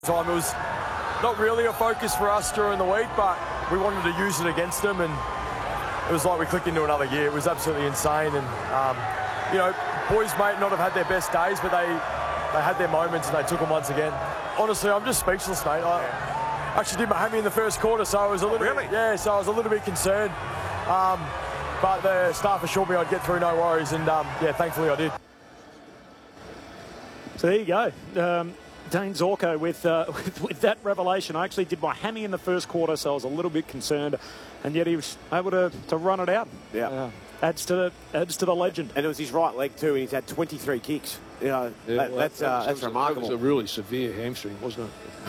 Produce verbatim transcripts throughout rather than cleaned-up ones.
Time it was not really a focus for us during the week, but we wanted to use it against them, and it was like we clicked into another gear. It was absolutely insane, and um, you know, boys might not have had their best days, but they they had their moments and they took them once again. Honestly, I'm just speechless, mate. I actually did my hammy in the first quarter, so I was a little really? bit, yeah, so I was a little bit concerned. Um, but the staff assured me I'd get through, no worries, and um, yeah, thankfully I did. So there you go. Um, Dane Zorko with, uh, with with that revelation. I actually did my hammy in the first quarter, so I was a little bit concerned, and yet he was able to, to run it out. Yeah, uh, adds to the adds to the legend. And it was his right leg too, and he's had twenty-three kicks. You know, yeah, that, well, that's that, uh, that that's was remarkable. A, that was a really severe hamstring, wasn't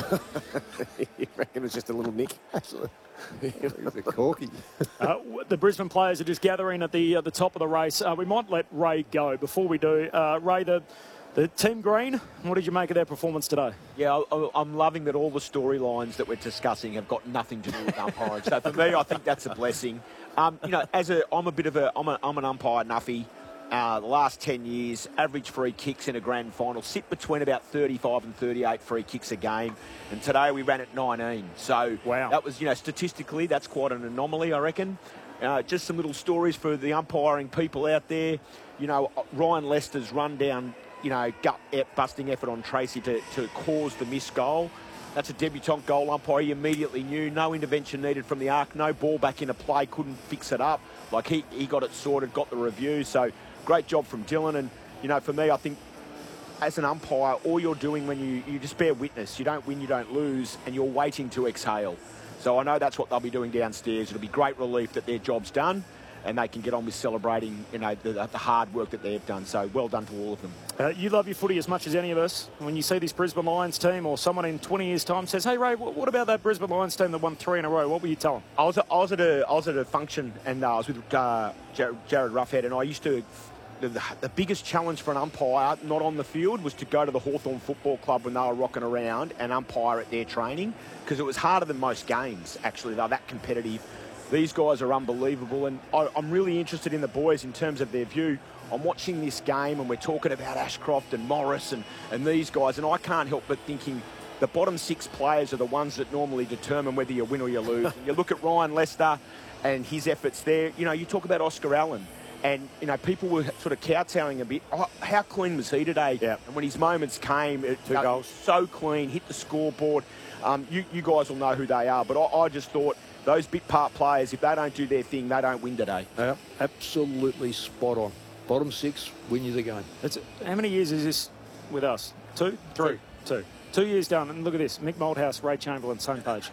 it? You reckon it was just a little nick? Absolutely. It was a corky. uh, the Brisbane players are just gathering at the uh, the top of the race. Uh, we might let Ray go before we do. Uh, Ray, the. The Team Green, what did you make of their performance today? Yeah, I, I'm loving that all the storylines that we're discussing have got nothing to do with umpiring. So for me, I think that's a blessing. Um, you know, as a, I'm a bit of a, I'm, a, I'm an umpire nuffy. Uh, the last ten years, average free kicks in a grand final sit between about thirty-five and thirty-eight free kicks a game. And today we ran at nineteen. So wow. That was, you know, statistically, that's quite an anomaly, I reckon. Uh, just some little stories for the umpiring people out there. You know, Ryan Lester's run down, you know, gut-busting effort on Tracy to, to cause the missed goal. That's a debutant goal umpire. He immediately knew. No intervention needed from the arc. No ball back into play. Couldn't fix it up. Like, he, he got it sorted, got the review. So, great job from Dylan. And, you know, for me, I think as an umpire, all you're doing when you, you just bear witness. You don't win, you don't lose, and you're waiting to exhale. So I know that's what they'll be doing downstairs. It'll be great relief that their job's done, and they can get on with celebrating, you know, the, the hard work that they've done. So well done to all of them. Uh, you love your footy as much as any of us. When you see this Brisbane Lions team, or someone in twenty years' time says, "Hey Ray, what about that Brisbane Lions team that won three in a row?" What will you tell them? I was at, I was at a I was at a function, and uh, I was with uh, Jared, Jared Ruffhead, and I used to. The, the biggest challenge for an umpire, not on the field, was to go to the Hawthorn Football Club when they were rocking around and umpire at their training, because it was harder than most games. Actually, they're that competitive. These guys are unbelievable, and I, I'm really interested in the boys in terms of their view. I'm watching this game, and we're talking about Ashcroft and Morris and, and these guys, and I can't help but thinking the bottom six players are the ones that normally determine whether you win or you lose. And you look at Ryan Lester and his efforts there. You know, you talk about Oscar Allen, and, you know, people were sort of kowtowing a bit. Oh, how clean was he today? Yeah. And when his moments came, it, Two uh, goals. So clean, hit the scoreboard. Um, you, you guys will know who they are, but I, I just thought those bit part players, if they don't do their thing, they don't win today. Yeah, absolutely spot on. Bottom six, win you the game. That's, how many years is this with us? Two? Three? Two. Two years done, and look at this. Mick Malthouse, Ray Chamberlain, same page.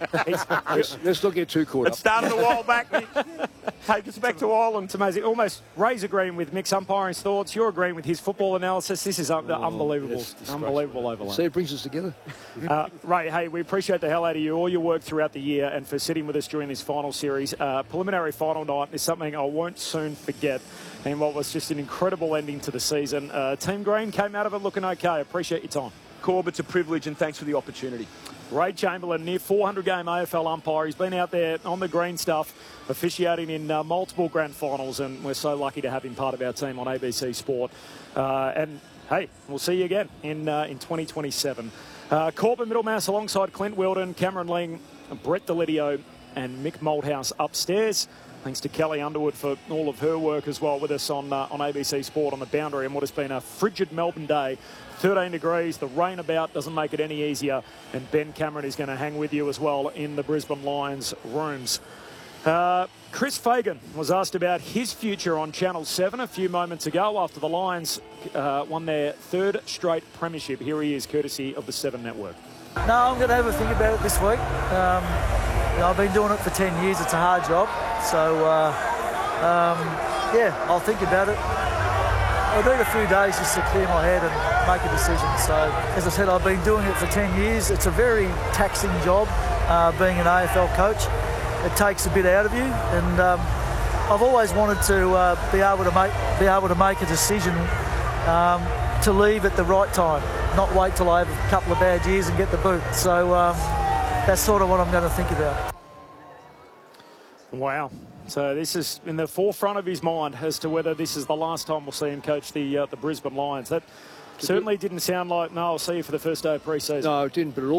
let's, let's not get too caught It up. started a while back. Take us back to Ireland. It's amazing. Almost Ray's agreeing with Mick's umpiring thoughts. You're agreeing with his football analysis. This is un- Oh, unbelievable. yes, Unbelievable overlap. See, it brings us together. Uh, Ray, hey, we appreciate the hell out of you, all your work throughout the year, and for sitting with us during this final series. Uh, preliminary final night is something I won't soon forget, and what was just an incredible ending to the season. Uh, Team Green came out of it looking okay. Appreciate your time. Corb, it's a privilege, and thanks for the opportunity. Ray Chamberlain, near four hundred game A F L umpire. He's been out there on the green stuff, officiating in uh, multiple grand finals, and we're so lucky to have him part of our team on A B C Sport. Uh, and, hey, we'll see you again in uh, in twenty twenty-seven. Uh, Corbin Middlemass alongside Clint Wilden, Cameron Ling, Brett Delidio, and Mick Malthouse upstairs. Thanks to Kelly Underwood for all of her work as well with us on uh, on A B C Sport on the boundary, and what has been a frigid Melbourne day. thirteen degrees, the rain about doesn't make it any easier, and Ben Cameron is going to hang with you as well in the Brisbane Lions rooms. Uh, Chris Fagan was asked about his future on Channel seven a few moments ago after the Lions uh, won their third straight premiership. Here he is, courtesy of the Seven Network. No, I'm going to have a think about it this week. Um, you know, I've been doing it for ten years. It's a hard job. So, uh, um, yeah, I'll think about it. I'll need a few days just to clear my head and make a decision. So, as I said, I've been doing it for ten years. It's a very taxing job, uh, being an A F L coach. It takes a bit out of you, and um, I've always wanted to uh, be able to make be able to make a decision um, to leave at the right time, not wait till I have a couple of bad years and get the boot. So um, that's sort of what I'm going to think about. Wow. So this is in the forefront of his mind as to whether this is the last time we'll see him coach the uh, the Brisbane Lions. That certainly didn't sound like, no, I'll see you for the first day of pre-season. No, it didn't, but it all